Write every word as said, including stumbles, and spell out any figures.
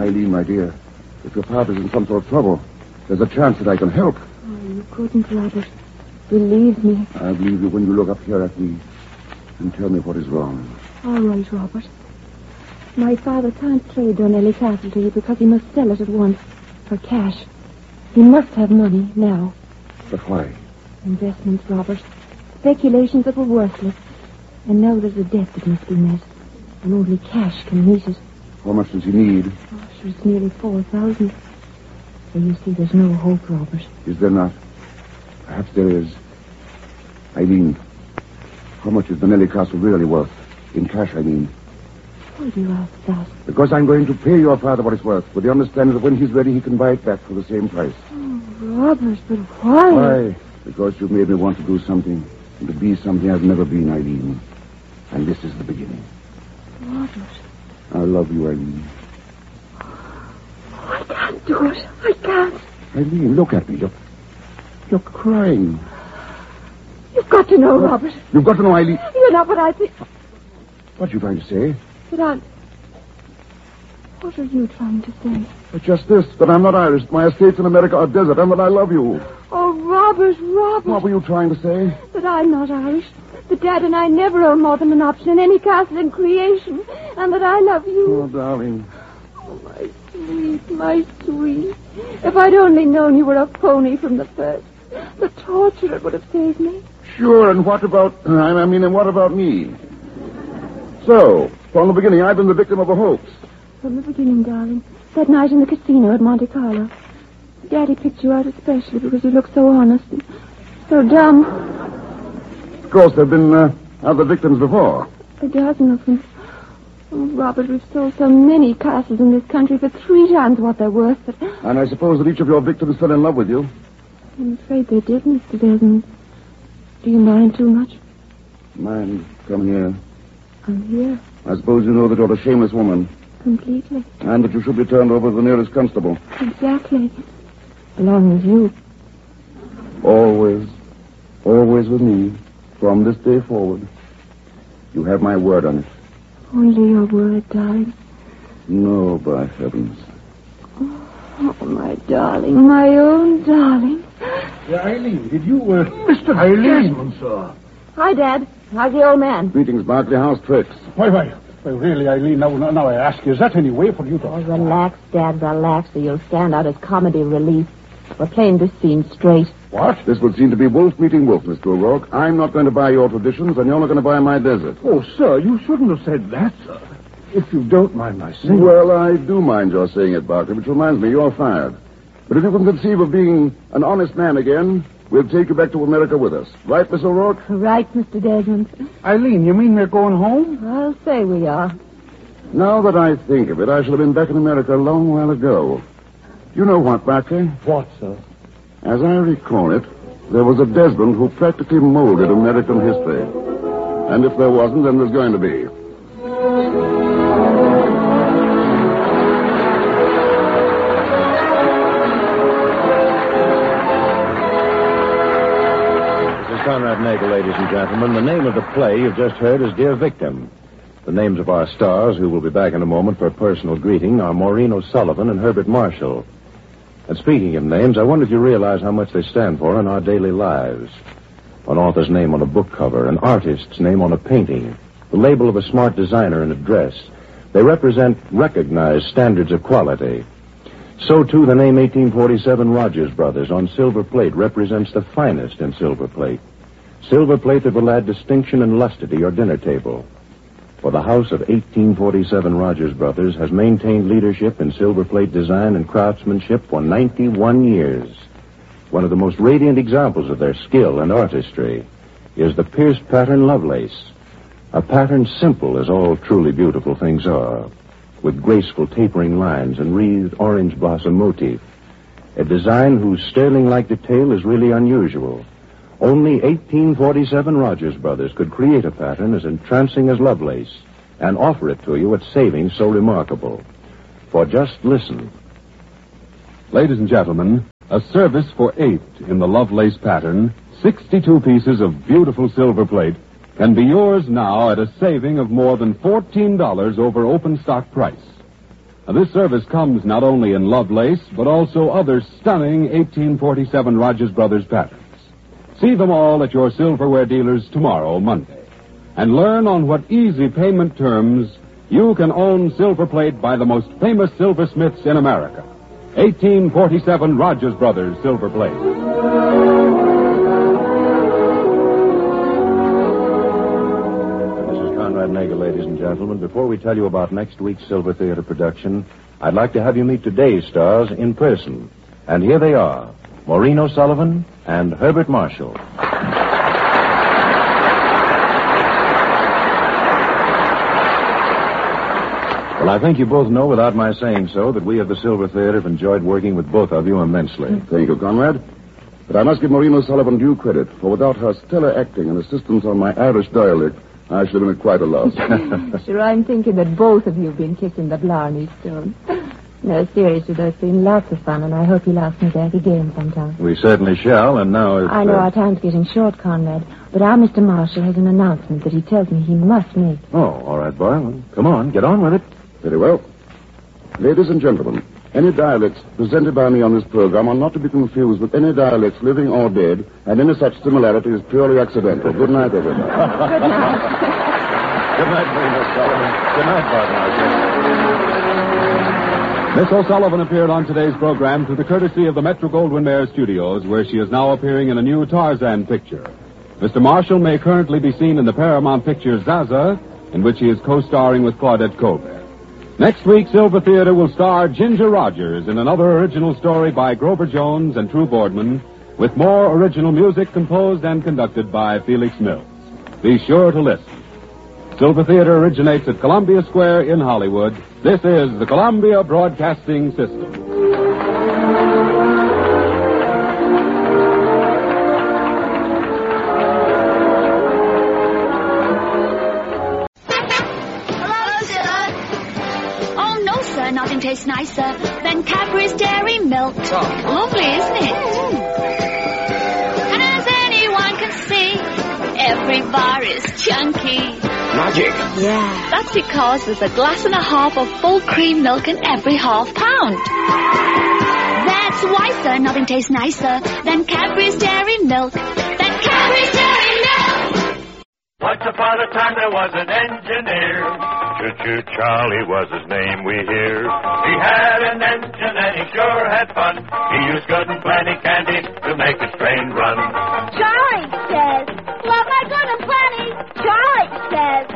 Eileen, my dear, if your father's in some sort of trouble, there's a chance that I can help. Oh, you couldn't, Robert. Believe me. I'll believe you when you look up here at me and tell me what is wrong. All right, Robert. My father can't trade Donnelly Castle to you because he must sell it at once for cash. He must have money now. But why? Investments, Robert. Speculations that were worthless. And now there's a debt that must be met. And only cash can meet it. How much does he need? Oh, sure, it's nearly four thousand. So you see, there's no hope, Robert. Is there not? Perhaps there is. Eileen, how much is Donnelly Castle really worth? In cash, I mean. Why do you ask that? Because I'm going to pay your father what it's worth, with the understanding that when he's ready, he can buy it back for the same price. Oh, Robert, but why? Why? Because you've made me want to do something, and to be something I've never been, Eileen. And this is the beginning. Robert. I love you, Eileen. Oh, I can't do it. I can't. Eileen, look at me. You're, you're crying. You've got to know, Robert. You've got to know, Eileen. You're not what I think. What are you trying to say? That I'm... What are you trying to say? But just this, that I'm not Irish. My estates in America are desert, and that I love you. Oh, Robert, Robert. What were you trying to say? That I'm not Irish. That Dad and I never own more than an option in any castle in creation. And that I love you. Oh, darling. Oh, my sweet, my sweet. If I'd only known you were a phony from the first, the torture it would have saved me. Sure, and what about... I mean, and what about me? So, from the beginning, I've been the victim of a hoax. From the beginning, darling. That night in the casino at Monte Carlo. Daddy picked you out especially because you look so honest and so dumb. Of course, there have been uh, other victims before. A dozen of them. Oh, Robert, we've sold so many castles in this country for three times what they're worth. But And I suppose that each of your victims fell in love with you. I'm afraid they did, Mister Desmond. Do you mind too much? Mind, come here. I'm here. I suppose you know that you're a shameless woman. Completely. And that you should be turned over to the nearest constable. Exactly. Along with you. Always, always with me, from this day forward. You have my word on it. Only your word, darling. No, by heavens. Oh, my darling, my own darling. Yeah, Eileen, did you, uh... Mister Eileen, sir. Hi, Dad. How's the old man? Greetings, Barkley. How's tricks? Why, why, why, really, Eileen, now, now, now I ask you, is that any way for you to... Oh, relax, Dad, relax, or you'll stand out as comedy relief. We're playing this scene straight. What? This would seem to be wolf meeting wolf, Mister O'Rourke. I'm not going to buy your traditions, and you're not going to buy my desert. Oh, sir, you shouldn't have said that, sir. If you don't mind my saying... Well, I do mind your saying it, Barkley, which reminds me, you're fired. But if you can conceive of being an honest man again, we'll take you back to America with us. Right, Miss O'Rourke? Right, Mister Desmond. Eileen, you mean we're going home? I'll say we are. Now that I think of it, I shall have been back in America a long while ago. You know what, Barkley? What, sir? As I recall it, there was a Desmond who practically molded American history. And if there wasn't, then there's going to be. This is Conrad Nagel, ladies and gentlemen. The name of the play you've just heard is Dear Victim. The names of our stars, who will be back in a moment for a personal greeting, are Maureen O'Sullivan and Herbert Marshall. And speaking of names, I wonder if you realize how much they stand for in our daily lives. An author's name on a book cover, an artist's name on a painting, the label of a smart designer in a dress. They represent recognized standards of quality. So, too, the name eighteen forty-seven Rogers Brothers on silver plate represents the finest in silver plate. Silver plate that will add distinction and luster to your dinner table. For the house of eighteen forty-seven Rogers Brothers has maintained leadership in silver plate design and craftsmanship for ninety-one years. One of the most radiant examples of their skill and artistry is the Pierce pattern Lovelace. A pattern simple as all truly beautiful things are, with graceful tapering lines and wreathed orange blossom motif. A design whose sterling-like detail is really unusual. Only eighteen forty-seven Rogers Brothers could create a pattern as entrancing as Lovelace and offer it to you at savings so remarkable. For just listen. Ladies and gentlemen, a service for eight in the Lovelace pattern, sixty-two pieces of beautiful silver plate, can be yours now at a saving of more than fourteen dollars over open stock price. Now, this service comes not only in Lovelace, but also other stunning eighteen forty-seven Rogers Brothers patterns. See them all at your silverware dealers tomorrow, Monday. And learn on what easy payment terms you can own silver plate by the most famous silversmiths in America. eighteen forty-seven Rogers Brothers Silver Plate. Nagel, ladies and gentlemen, before we tell you about next week's Silver Theater production, I'd like to have you meet today's stars in person. And here they are, Maureen O'Sullivan and Herbert Marshall. Well, I think you both know, without my saying so, that we of the Silver Theater have enjoyed working with both of you immensely. Thank you, Conrad. But I must give Maureen O'Sullivan due credit, for without her stellar acting and assistance on my Irish dialect, I should have been at quite a loss. Sure, I'm thinking that both of you have been kissing the Blarney Stone. No, seriously, though, it's been lots of fun, and I hope you'll ask me back again sometime. We certainly shall, and now it's... I know uh... our time's getting short, Conrad, but our Mister Marshall has an announcement that he tells me he must make. Oh, all right, boy. Well, come on, get on with it. Very well. Ladies and gentlemen, any dialects presented by me on this program are not to be confused with any dialects living or dead, and any such similarity is purely accidental. Good night, everybody. Good night. Good night, Maureen O'Sullivan. Good night, Bob Marshall. Miss O'Sullivan appeared on today's program through the courtesy of the Metro-Goldwyn-Mayer Studios, where she is now appearing in a new Tarzan picture. Mister Marshall may currently be seen in the Paramount picture Zaza, in which he is co-starring with Claudette Colbert. Next week, Silver Theater will star Ginger Rogers in another original story by Grover Jones and True Boardman, with more original music composed and conducted by Felix Mills. Be sure to listen. Silver Theater originates at Columbia Square in Hollywood. This is the Columbia Broadcasting System. Nothing tastes nicer than Cadbury's Dairy Milk. Oh. Lovely, isn't it? Mm. And as anyone can see, every bar is chunky. Magic. Yeah. That's because there's a glass and a half of full cream milk in every half pound. That's why, sir, nothing tastes nicer than Cadbury's Dairy Milk. Than Cadbury's Dairy Milk! Once upon a time there was an engineer. Choo-choo Charlie was his name, we hear. He had an engine and he sure had fun. He used good and plenty candy to make his train run.